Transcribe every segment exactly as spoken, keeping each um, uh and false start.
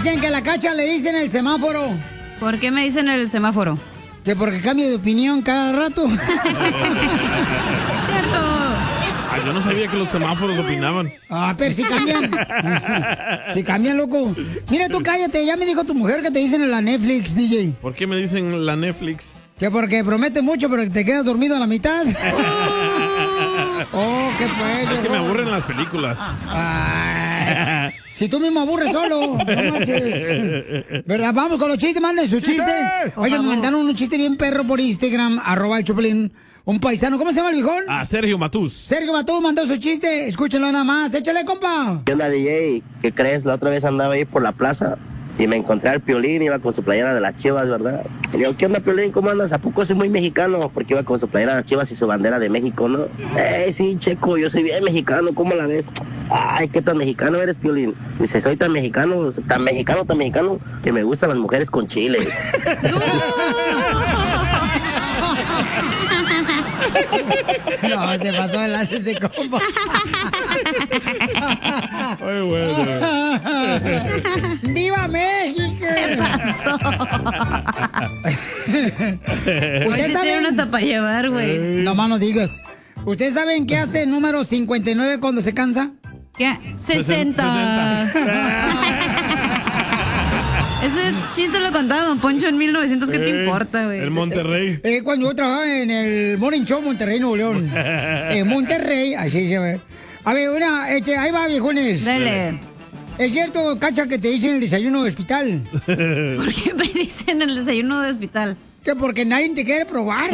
Dicen que a la Cacha le dicen el semáforo. ¿Por qué me dicen el semáforo? Que porque cambia de opinión cada rato. Cierto. Ah, yo no sabía que los semáforos opinaban. Ah, pero si cambian. Si cambian, loco. Mira, tú cállate. Ya me dijo tu mujer que te dicen en la Netflix, D J. ¿Por qué me dicen la Netflix? Que porque promete mucho, pero que te quedas dormido a la mitad. Oh, qué pues. Es que me aburren las películas. Ay, si tú mismo aburres solo, no manches. ¿Verdad? Vamos con los chistes, manden su chiste. Oye, me mandaron un chiste bien perro por Instagram, arroba el Choplin. Un paisano, ¿cómo se llama el viejón? Ah, Sergio Matús. Sergio Matús mandó su chiste, escúchenlo nada más, échale, compa. ¿Qué onda, D J? ¿Qué crees? La otra vez andaba ahí por la plaza y me encontré al Piolín, iba con su playera de las Chivas, ¿verdad? Y le digo, ¿qué onda, Piolín? ¿Cómo andas? ¿A poco soy muy mexicano? Porque iba con su playera de las Chivas y su bandera de México, ¿no? Eh, sí, Checo, yo soy bien mexicano, ¿cómo la ves? Ay, ¿qué tan mexicano eres, Piolín? Dice, soy tan mexicano, tan mexicano, tan mexicano, que me gustan las mujeres con chile. No, se pasó de lanza ese compa. Ay, bueno. ¡Viva México! ¿Qué pasó? ¿Ustedes Hoy sí saben? tienen hasta para llevar, güey. No más no digas. ¿Ustedes saben qué hace el número cincuenta y nueve cuando se cansa? ¿Qué? sesenta. Ese chiste lo contaba Don Poncho en mil novecientos. ¿Qué te Eh, importa, güey? El Monterrey. Eh, cuando yo trabajaba en el Morning Show Monterrey, Nuevo León. En Monterrey, así se ve. A ver, una, este, ahí va, viejones. Dale. ¿Es cierto, Cacha, que te dicen el desayuno de hospital? ¿Por qué me dicen el desayuno de hospital? Que porque nadie te quiere probar.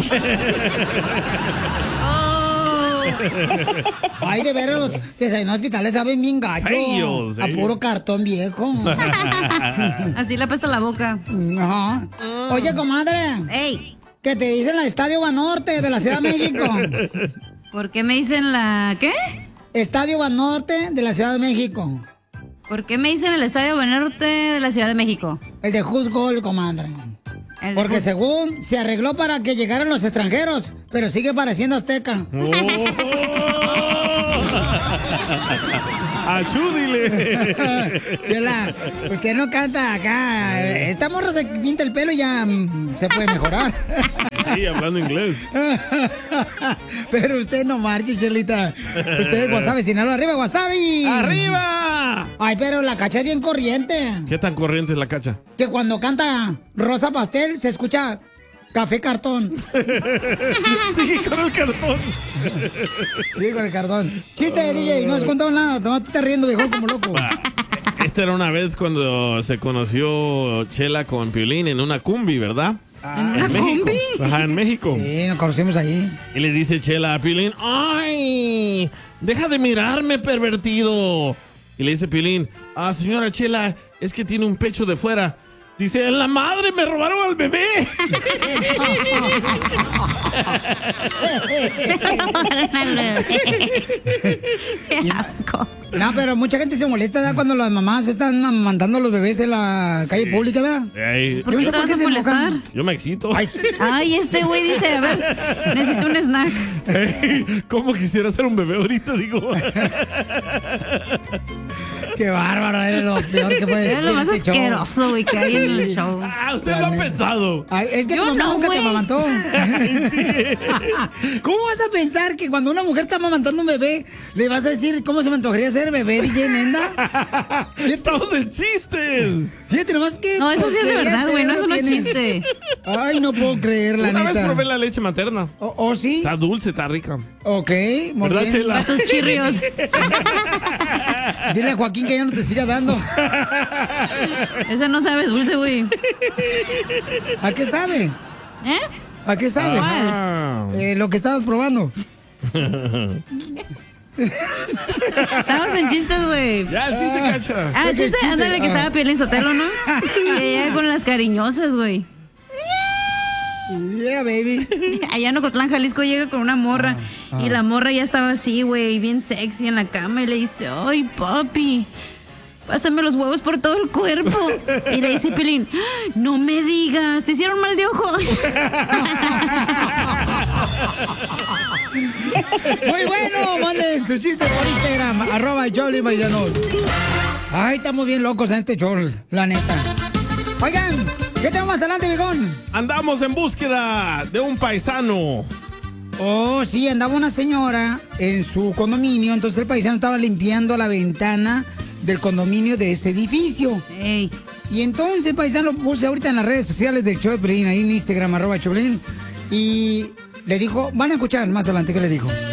Oh. Ay, de veras, los desayunos hospitales saben bien gacho. Feos, A eh. puro cartón viejo. Así le apesta la boca. Ajá. Oye, comadre. ¡Ey! Que te dicen la Estadio Banorte de la Ciudad de México. ¿Por qué me dicen la qué? Estadio Banorte de la Ciudad de México. ¿Por qué me dicen el Estadio Banorte de la Ciudad de México? El de Juzgol, comadre. El de Porque Juz- según se arregló para que llegaran los extranjeros, pero sigue pareciendo azteca. Oh. ¡Achú, dile! Chela, usted no canta acá. Esta morra se pinta el pelo y ya mm, se puede mejorar. Sí, hablando inglés. Pero usted no marche, Chelita. Usted es Guasave, Sinaloa. ¡Arriba, Guasave! ¡Arriba! Ay, pero la Cacha es bien corriente. ¿Qué tan corriente es la Cacha? Que cuando canta Rosa Pastel se escucha Café Cartón. Sí, con el cartón. Sí, con el cartón. Chiste, D J, no has contado nada. Tomás, te estás riendo, viejo, como loco. Esta era una vez cuando se conoció Chela con Piolín en una cumbi, ¿verdad? Ah, en México. Ajá, en México. Sí, nos conocimos ahí. Y le dice Chela a Piolín, ¡ay! ¡Deja de mirarme, pervertido! Y le dice Piolín, ah, señora Chela, es que tiene un pecho de fuera. Dice, la madre, me robaron al bebé. ¡Qué asco! No, pero mucha gente se molesta, ¿verdad? Cuando las mamás están mandando a los bebés en la calle Sí. pública, ¿verdad? Ay, ¿Por Yo qué no sé te por vas qué a se molestar? enojan. yo me excito. Ay, Ay, este güey dice, a ver, necesito un snack. ¿Cómo quisiera ser un bebé ahorita? Digo. qué bárbaro, eres lo peor que puede Es ser lo más este show. asqueroso, güey, que hay en el show. Ah, usted La lo ha neta. pensado. Ay, es que Yo tu mamá no, nunca te güey. amamantó. ¿Cómo vas a pensar que cuando una mujer está amamantando un bebé, le vas a decir cómo se me antojaría ser bebé, D J Nenda? Estamos de chistes. Fíjate nomás que... No, eso sí es de porquería verdad, güey, no, eso cerebro no es tienes. chiste. Ay, no puedo creer, la Una vez neta. probé la leche materna. ¿O oh, sí? Está dulce, está rica. Ok, muy ¿Verdad, bien. Chela? Para tus chirrios. Dile a Joaquín que ya no te siga dando. Esa no sabe dulce, güey. ¿A qué sabe? ¿Eh? ¿A qué sabe? Ah. Eh, lo que estabas probando. Estamos en chistes, güey. Ya, el chiste, Cacha. Ah, ¿Qué chiste, chiste? ándale, que Ah. estaba Piolín Sotelo, ¿no? Y ella con las cariñosas, güey. Yeah, baby. Allá en Ocotlán, Jalisco, llega con una morra. Ah, Y la morra ya estaba así, güey, bien sexy en la cama. Y le dice, ay, papi, pásame los huevos por todo el cuerpo. Y le dice Piolín, no me digas, ¿te hicieron mal de ojo? Muy bueno, manden su chiste por Instagram, arroba Jolly Marianos. Ay, estamos bien locos en este show, la neta. Oigan, ¿qué tenemos más adelante, viejón? Andamos en búsqueda de un paisano. Oh, sí, andaba una señora en su condominio, entonces el paisano estaba limpiando la ventana del condominio de ese edificio. Ey. Y entonces el paisano lo puse ahorita en las redes sociales del show de Piolín, ahí en Instagram, arroba Choplin, y le dijo, van a escuchar más adelante qué le dijo.